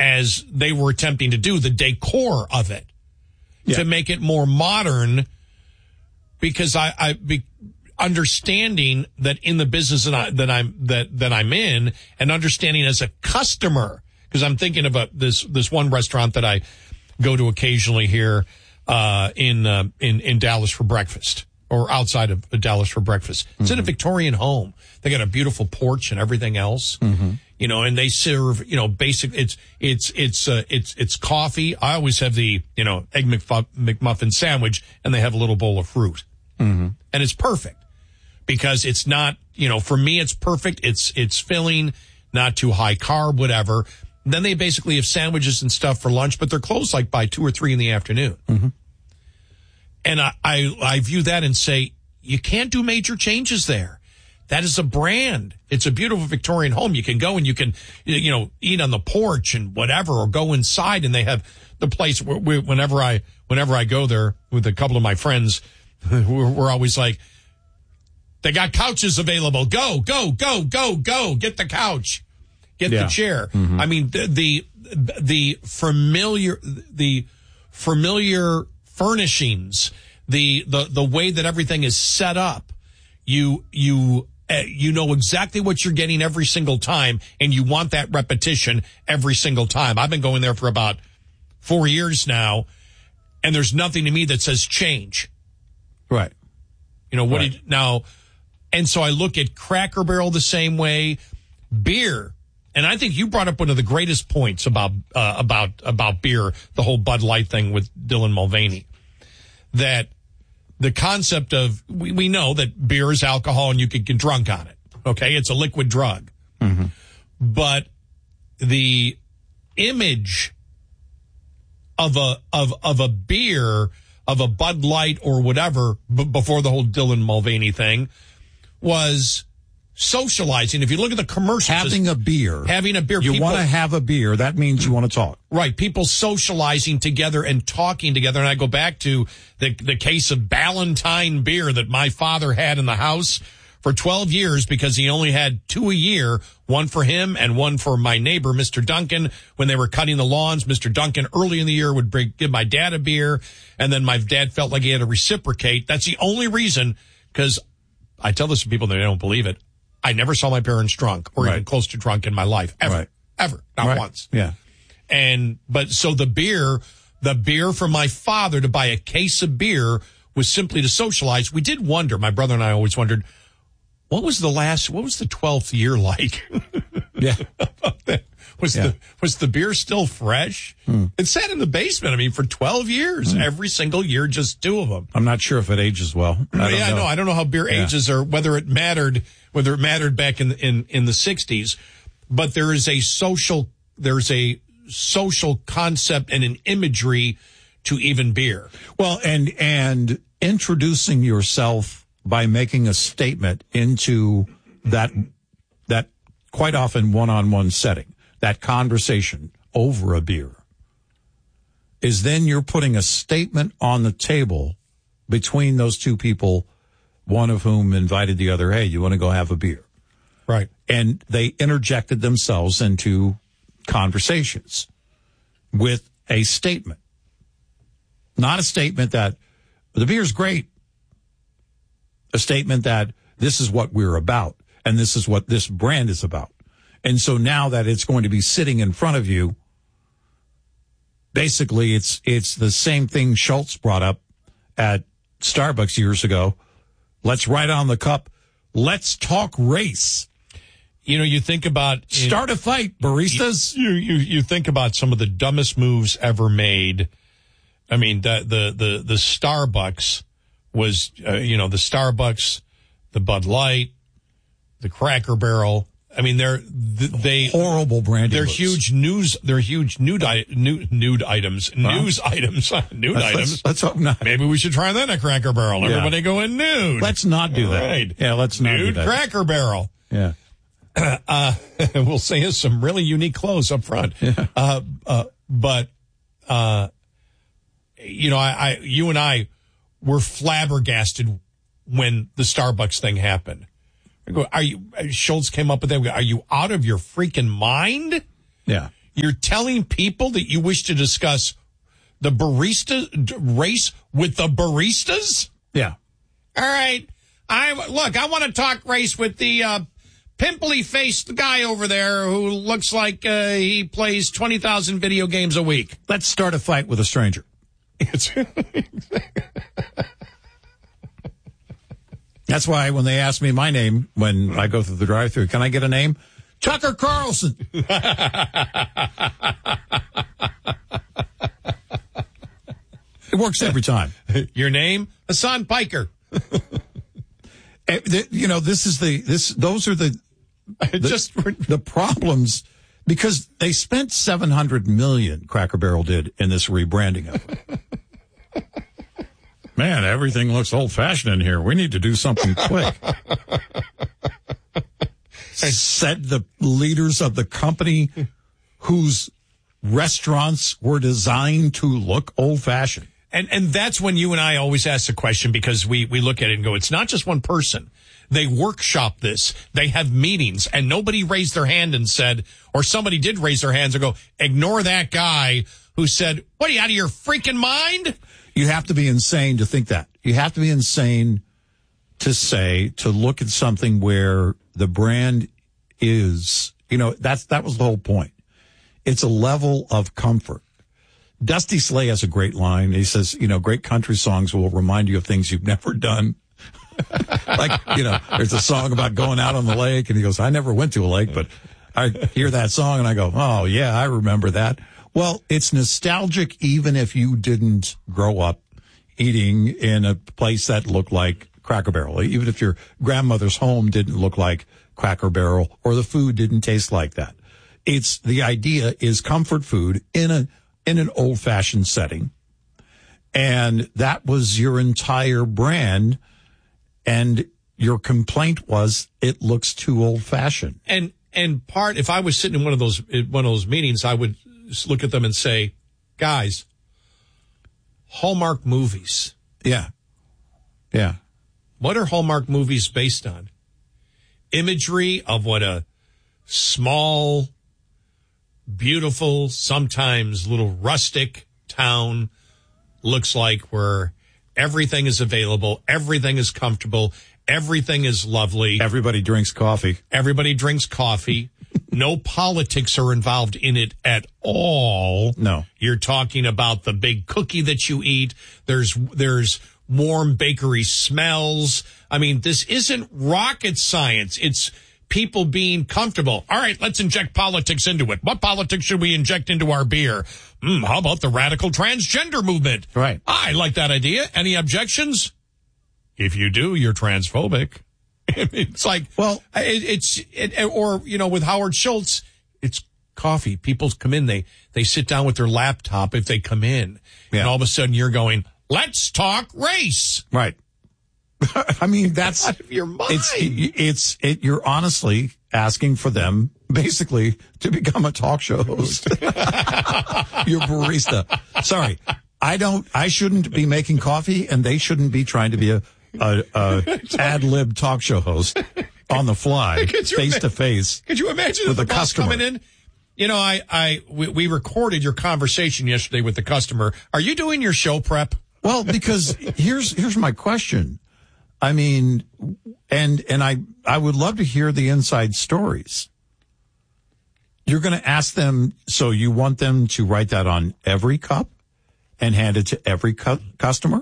as they were attempting to do, the decor of it, to make it more modern, because understanding that in the business that I'm in, and understanding as a customer, because I'm thinking about this one restaurant that I go to occasionally here in Dallas for breakfast, or outside of Dallas for breakfast. It's in a Victorian home. They got a beautiful porch and everything else. You know, and they serve, you know, basic, it's coffee. I always have the, you know, Egg McMuffin sandwich, and they have a little bowl of fruit. And it's perfect because it's not, you know, for me, it's perfect. It's filling, not too high carb, whatever. Then they basically have sandwiches and stuff for lunch, but they're closed like by 2 or 3 in the afternoon. And I view that and say, you can't do major changes there. That is a brand. It's a beautiful Victorian home. You can go and you can, you know, eat on the porch and whatever, or go inside, and they have the place whenever I go there with a couple of my friends, we're always like, they got couches available. Go. Get the couch. Get the chair. I mean, the familiar furnishings, the way that everything is set up, you know exactly what you're getting every single time, and you want that repetition every single time. I've been going there for about 4 years now, and there's nothing to me that says change. Right. You know, now, and so I look at Cracker Barrel the same way, beer. And I think you brought up one of the greatest points about beer, the whole Bud Light thing with Dylan Mulvaney, that the concept of, we know that beer is alcohol and you could get drunk on it. Okay. It's a liquid drug. But the image of a beer, of a Bud Light or whatever, before the whole Dylan Mulvaney thing, was socializing. If you look at the commercials, having a beer. You want to have a beer. That means you want to talk. Right. People socializing together and talking together. And I go back to the case of Ballantine beer that my father had in the house for 12 years because he only had 2 a year, one for him and one for my neighbor, Mr. Duncan. When they were cutting the lawns, Mr. Duncan early in the year would give my dad a beer. And then my dad felt like he had to reciprocate. That's the only reason, because I tell this to people that they don't believe it. I never saw my parents drunk or even close to drunk in my life. Ever. Not once. Yeah. But so the beer for my father to buy a case of beer was simply to socialize. We did wonder, my brother and I always wondered, what was the 12th year like? Yeah. Was the beer still fresh? It sat in the basement, I mean, for 12 years, every single year, just 2 of them. I'm not sure if it ages well. I don't know how beer ages or whether it mattered back in the 60s, but there's a social concept and an imagery to even beer. Well, and introducing yourself by making a statement into that quite often one-on-one setting, that conversation over a beer, is then you're putting a statement on the table between those two people, one of whom invited the other, hey, you want to go have a beer? Right. And they interjected themselves into conversations with a statement. Not a statement that the beer's great. A statement that this is what we're about and this is what this brand is about. And so now that it's going to be sitting in front of you, basically it's the same thing Schultz brought up at Starbucks years ago. Let's write on the cup, let's talk race. You know, you think about start a fight, baristas. You think about some of the dumbest moves ever made. I mean, the Starbucks was, the Starbucks, the Bud Light, the Cracker Barrel. I mean, they horrible branding. They're huge news. They're huge nude items. Let's hope not. Maybe we should try that at Cracker Barrel. Everybody go in nude. Let's not do that. Right. Yeah, let's not do that. Nude Cracker Barrel. Yeah. We'll say it's some really unique clothes up front. Yeah. You and I were flabbergasted when the Starbucks thing happened. Schultz came up with that. Are you out of your freaking mind? Yeah. You're telling people that you wish to discuss the barista race with the baristas? Yeah. All right. I want to talk race with the pimply-faced guy over there who looks like he plays 20,000 video games a week. Let's start a fight with a stranger. That's why when they ask me my name when I go through the drive-thru, can I get a name? Tucker Carlson. It works every time. Your name? Hassan Piker. Those are the problems, because they spent $700 million, Cracker Barrel did, in this rebranding effort. Man, everything looks old-fashioned in here. We need to do something quick. Said the leaders of the company whose restaurants were designed to look old-fashioned. And that's when you and I always ask the question, because we look at it and go, it's not just one person. They workshop this. They have meetings, and nobody raised their hand and said, or somebody did raise their hands and go, ignore that guy who said, what, are you out of your freaking mind? You have to be insane to think that. You have to be insane to look at something where the brand is, that was the whole point. It's a level of comfort. Dusty Slay has a great line. He says, great country songs will remind you of things you've never done. There's a song about going out on the lake, and he goes, I never went to a lake, but I hear that song and I go, oh yeah, I remember that. Well, it's nostalgic even if you didn't grow up eating in a place that looked like Cracker Barrel, even if your grandmother's home didn't look like Cracker Barrel or the food didn't taste like that. The idea is comfort food in an old-fashioned setting. And that was your entire brand. And your complaint was it looks too old-fashioned. And if I was sitting in one of those meetings, I would look at them and say, guys, Hallmark movies. Yeah. Yeah. What are Hallmark movies based on? Imagery of what a small, beautiful, sometimes little rustic town looks like, where everything is available, everything is comfortable, everything is lovely. Everybody drinks coffee. No politics are involved in it at all. No. You're talking about the big cookie that you eat. There's warm bakery smells. I mean, this isn't rocket science. It's people being comfortable. All right, let's inject politics into it. What politics should we inject into our beer? How about the radical transgender movement? Right. I like that idea. Any objections? If you do, you're transphobic. It's like, well, with Howard Schultz, it's coffee. People come in, they sit down with their laptop if they come in. Yeah. And all of a sudden you're going, let's talk race. Right. I mean, that's out of your mind. You're honestly asking for them basically to become a talk show host. You're barista. Sorry. I shouldn't be making coffee, and they shouldn't be trying to be a ad-lib talk show host on the fly, face to face. Could you imagine with the customer coming in? We recorded your conversation yesterday with the customer. Are you doing your show prep? Well, because here's my question. I mean, and I would love to hear the inside stories. You're going to ask them, so you want them to write that on every cup and hand it to every customer?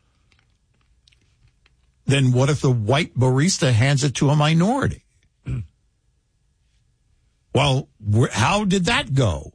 Then what if the white barista hands it to a minority? Well, how did that go?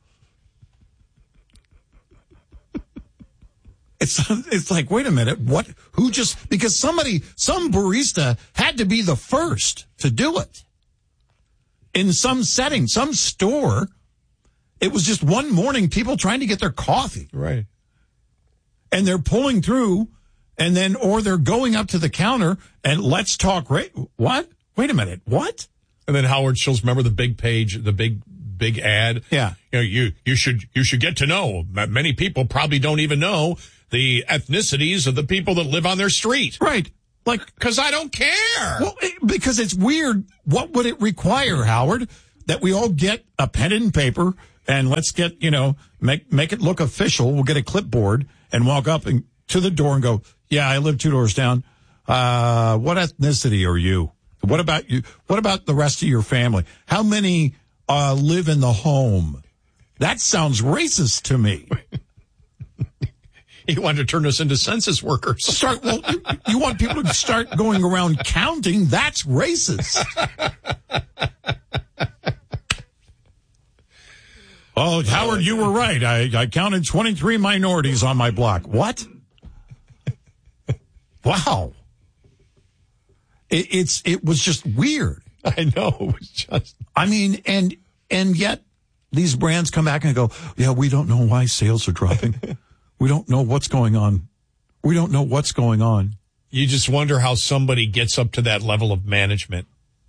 It's like, wait a minute, what? Because some barista had to be the first to do it. In some setting, some store, it was just one morning, people trying to get their coffee. Right. And they're pulling through, or they're going up to the counter and let's talk. What? Wait a minute. What? And then Howard Schultz, remember the big page, the big ad? Yeah. You should get to know. Many people probably don't even know the ethnicities of the people that live on their street. Right. Because I don't care. Well, because it's weird. What would it require, Howard? That we all get a pen and paper and let's get, make it look official. We'll get a clipboard and walk up to the door and go, yeah, I live 2 doors down. What ethnicity are you? What about you? What about the rest of your family? How many live in the home? That sounds racist to me. You want to turn us into census workers. You want people to start going around counting? That's racist. Oh, Howard, you were right. I counted 23 minorities on my block. What? Wow. It was just weird. I know. It was just. I mean, and yet these brands come back and go, yeah, we don't know why sales are dropping. We don't know what's going on. We don't know what's going on. You just wonder how somebody gets up to that level of management.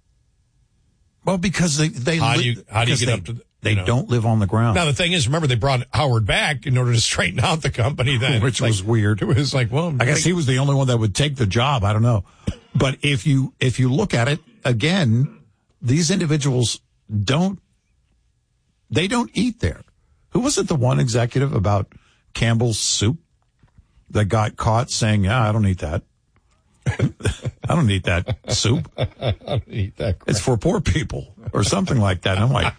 Well, because they how do you get up to they don't live on the ground. Now, the thing is, remember, they brought Howard back in order to straighten out the company then. Which was weird. It was like, well, I guess he was the only one that would take the job. I don't know. But if you look at it again, these individuals don't eat there. Who was it, the one executive about Campbell's soup that got caught saying, yeah, I don't eat that. I don't eat that soup. I don't eat that crap. It's for poor people or something like that. And I'm like,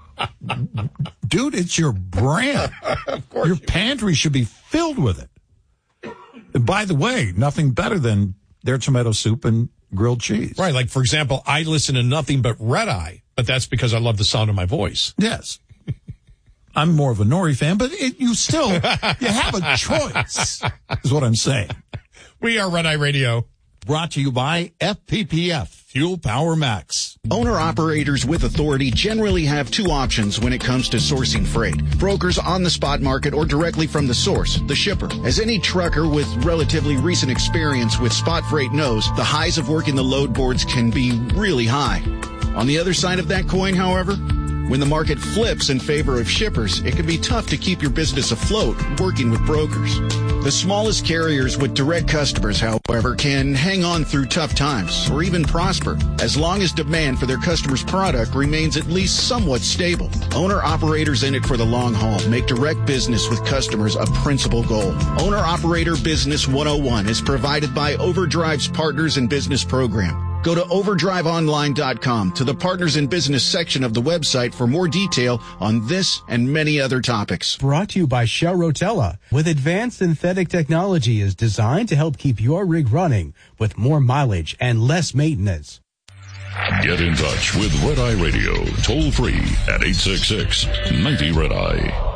dude, it's your brand. Of course. Your pantry should be filled with it. And by the way, nothing better than their tomato soup and grilled cheese. Right. Like, for example, I listen to nothing but Red Eye, but that's because I love the sound of my voice. Yes. I'm more of a Nori fan, but you have a choice, is what I'm saying. We are Red Eye Radio. Brought to you by FPPF, Fuel Power Max. Owner-operators with authority generally have two options when it comes to sourcing freight. Brokers on the spot market or directly from the source, the shipper. As any trucker with relatively recent experience with spot freight knows, the highs of working the load boards can be really high. On the other side of that coin, however, when the market flips in favor of shippers, it can be tough to keep your business afloat working with brokers. The smallest carriers with direct customers, however, can hang on through tough times or even prosper as long as demand for their customers' product remains at least somewhat stable. Owner-operators in it for the long haul make direct business with customers a principal goal. Owner-Operator Business 101 is provided by Overdrive's Partners in Business program. Go to overdriveonline.com to the Partners in Business section of the website for more detail on this and many other topics. Brought to you by Shell Rotella. With advanced synthetic technology is designed to help keep your rig running with more mileage and less maintenance. Get in touch with Red Eye Radio, toll free at 866-90-RED-EYE.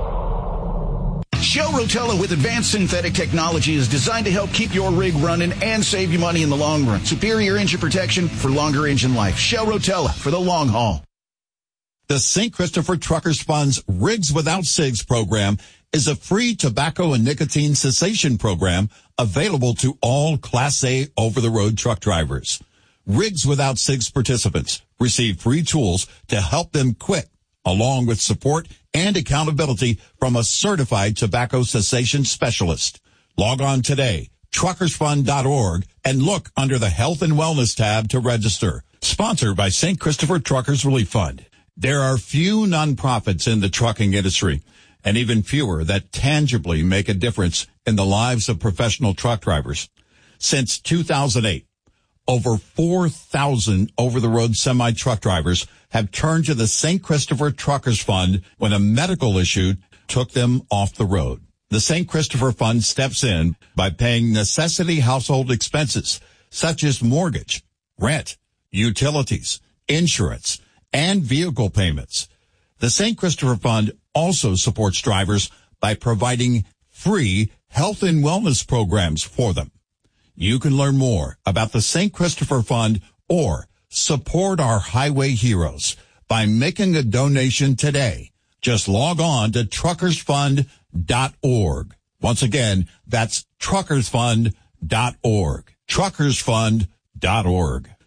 Shell Rotella with advanced synthetic technology is designed to help keep your rig running and save you money in the long run. Superior engine protection for longer engine life. Shell Rotella for the long haul. The St. Christopher Truckers Fund's Rigs Without Cigs program is a free tobacco and nicotine cessation program available to all Class A over-the-road truck drivers. Rigs Without Cigs participants receive free tools to help them quit, along with support and accountability from a certified tobacco cessation specialist. Log on today, truckersfund.org, and look under the Health and Wellness tab to register. Sponsored by St. Christopher Truckers Relief Fund. There are few nonprofits in the trucking industry, and even fewer that tangibly make a difference in the lives of professional truck drivers. Since 2008, over 4,000 over-the-road semi-truck drivers have turned to the St. Christopher Truckers Fund when a medical issue took them off the road. The St. Christopher Fund steps in by paying necessity household expenses such as mortgage, rent, utilities, insurance, and vehicle payments. The St. Christopher Fund also supports drivers by providing free health and wellness programs for them. You can learn more about the St. Christopher Fund or support our highway heroes by making a donation today. Just log on to truckersfund.org. Once again, that's truckersfund.org. Truckersfund.org.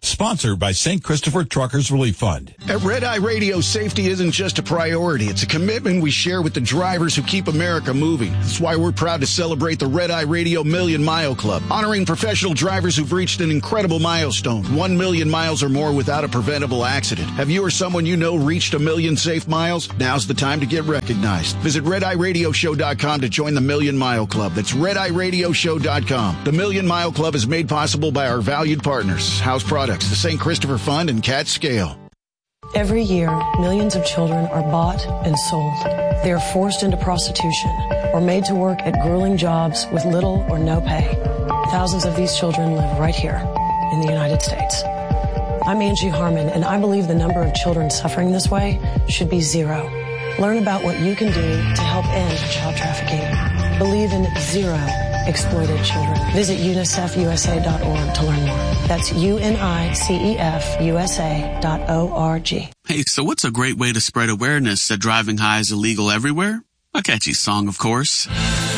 Sponsored by St. Christopher Truckers Relief Fund. At Red Eye Radio, safety isn't just a priority. It's a commitment we share with the drivers who keep America moving. That's why we're proud to celebrate the Red Eye Radio Million Mile Club, honoring professional drivers who've reached an incredible milestone, 1 million miles or more without a preventable accident. Have you or someone you know reached 1 million safe miles? Now's the time to get recognized. Visit RedEyeRadioShow.com to join the Million Mile Club. That's RedEyeRadioShow.com. The Million Mile Club is made possible by our valued partners, House Products, the St. Christopher Fund, and Cat Scale. Every year, millions of children are bought and sold. They are forced into prostitution or made to work at grueling jobs with little or no pay. Thousands of these children live right here in the United States. I'm Angie Harmon, and I believe the number of children suffering this way should be 0. Learn about what you can do to help end child trafficking. Believe in 0 exploited children. Visit UNICEFUSA.org to learn more. That's UNICEFUSA.org. Hey, so what's a great way to spread awareness that driving high is illegal everywhere? A catchy song, of course.